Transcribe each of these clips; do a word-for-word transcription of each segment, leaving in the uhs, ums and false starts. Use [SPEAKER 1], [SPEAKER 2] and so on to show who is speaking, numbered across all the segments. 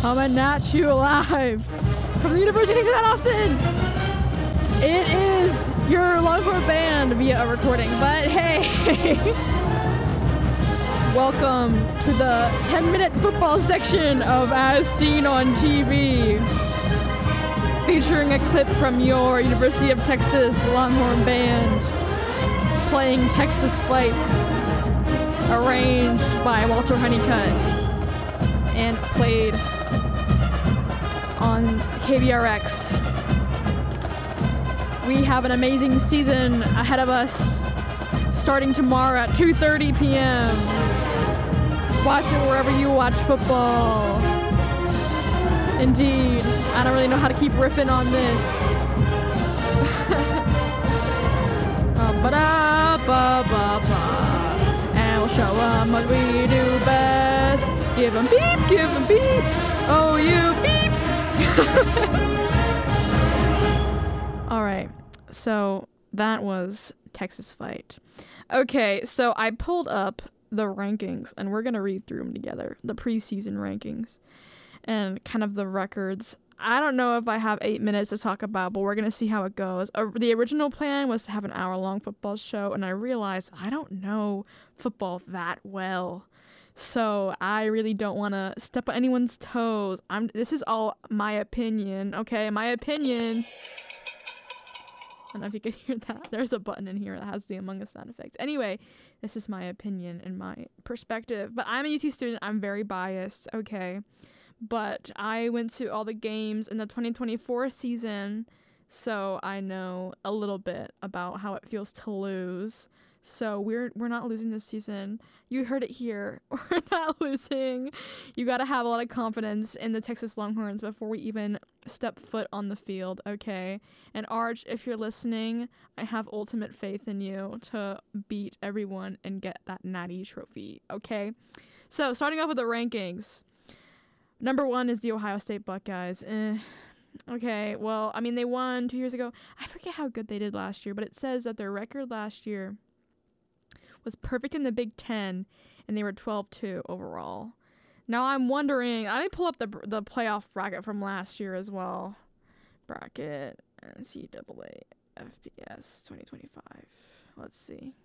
[SPEAKER 1] Coming at you live from the University of Texas at Austin. It is your Longhorn band via a recording, but hey, welcome to the ten-minute football section of As Seen on T V, featuring a clip from your University of Texas Longhorn band playing Texas Flights, arranged by Walter Honeycutt and played on K V R X. We have an amazing season ahead of us, starting tomorrow at two thirty p.m. Watch it wherever you watch football. Indeed. I don't really know how to keep riffing on this. And we'll show them what we do best. Give them beep, give them beep. Oh, you beep. All right. So that was Texas Fight. Okay, so I pulled up the rankings, and we're going to read through them together, the preseason rankings and kind of the records. I don't know if I have eight minutes to talk about, but we're going to see how it goes. Uh, the original plan was to have an hour-long football show, and I realized I don't know football that well. So I really don't want to step on anyone's toes. I'm. This is all my opinion, okay? My opinion. I don't know if you could hear that. There's a button in here that has the Among Us sound effect. Anyway, this is my opinion and my perspective. But I'm a U T student. I'm very biased, okay? But I went to all the games in the twenty twenty-four season, so I know a little bit about how it feels to lose. So we're we're not losing this season. You heard it here. We're not losing. You got to have a lot of confidence in the Texas Longhorns before we even step foot on the field, okay? And Arch, if you're listening, I have ultimate faith in you to beat everyone and get that natty trophy, okay? So starting off with the rankings. Number one is the Ohio State Buckeyes. Eh. Okay, well, I mean, they won two years ago. I forget how good they did last year, but it says that their record last year was perfect in the Big Ten, and they were twelve two overall. Now I'm wondering, I did pull up the the playoff bracket from last year as well. Bracket N C double A F B S twenty twenty-five. Let's see.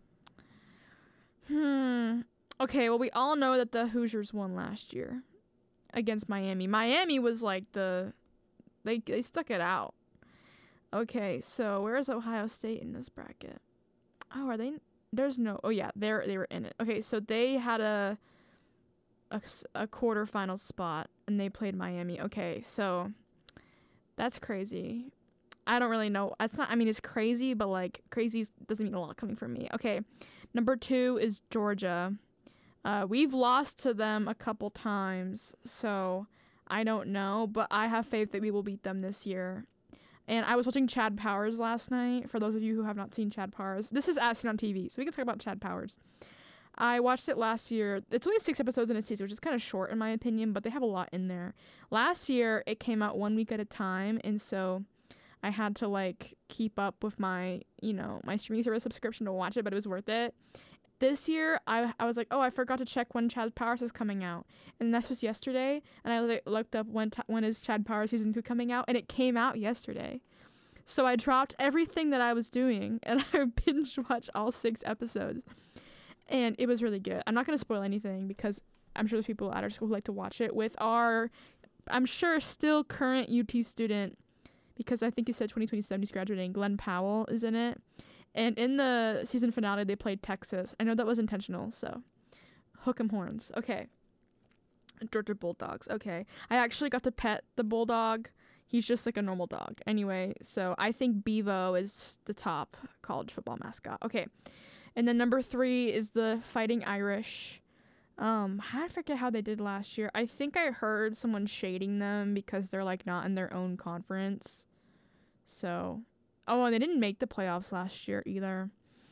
[SPEAKER 1] Hmm. Okay, well, we all know that the Hoosiers won last year against Miami. Miami was like the, they they stuck it out. Okay, so where is Ohio State in this bracket? Oh, are they? There's no. Oh yeah, they they were in it. Okay, so they had a, a a quarterfinal spot and they played Miami. Okay, so that's crazy. I don't really know. That's not. I mean, it's crazy, but like crazy doesn't mean a lot coming from me. Okay, number two is Georgia. Uh, we've lost to them a couple times, so I don't know, but I have faith that we will beat them this year. And I was watching Chad Powers last night. For those of you who have not seen Chad Powers, this is As Seen on T V, so we can talk about Chad Powers. I watched it last year. It's only six episodes in a season, which is kind of short in my opinion, but they have a lot in there. Last year, it came out one week at a time, and so I had to, like, keep up with my, you know, my streaming service subscription to watch it, but it was worth it. This year, I I was like, oh, I forgot to check when Chad Powers is coming out, and that was yesterday. And I like, looked up when t- when is Chad Powers season two coming out, and it came out yesterday. So I dropped everything that I was doing, and I binge watched all six episodes, and it was really good. I'm not gonna spoil anything because I'm sure there's people at our school who like to watch it. With our, I'm sure still current U T student, because I think he said twenty twenty-seven he's graduating. Glenn Powell is in it. And in the season finale, they played Texas. I know that was intentional, so hook 'em horns. Okay. Georgia Bulldogs. Okay. I actually got to pet the bulldog. He's just like a normal dog. Anyway, so I think Bevo is the top college football mascot. Okay. And then number three is the Fighting Irish. Um, I forget how they did last year. I think I heard someone shading them because they're like not in their own conference. So... Oh, and they didn't make the playoffs last year either.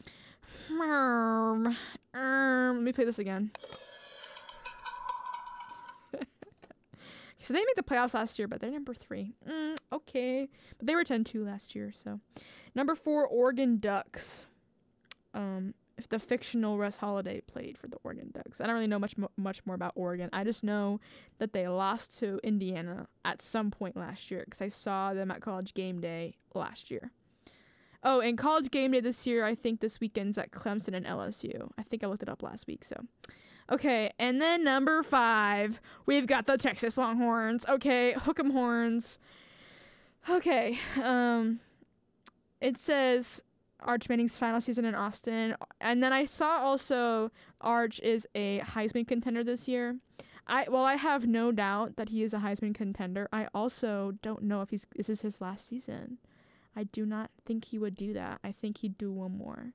[SPEAKER 1] Um, um, let me play this again. So they made the playoffs last year, but they're number three. Mm, okay. But they were ten two last year, so. Number four, Oregon Ducks. Um, the fictional Russ Holiday played for the Oregon Ducks. I don't really know much mo- much more about Oregon. I just know that they lost to Indiana at some point last year because I saw them at College Game Day last year. Oh, and College Game Day this year, I think this weekend's at Clemson and L S U. I think I looked it up last week, so. Okay, and then number five, we've got the Texas Longhorns. Okay, hook 'em horns. Okay, um, it says Arch Manning's final season in Austin. And then I saw also Arch is a Heisman contender this year. I Well, I have no doubt that he is a Heisman contender. I also don't know if he's this is his last season. I do not think he would do that. I think he'd do one more.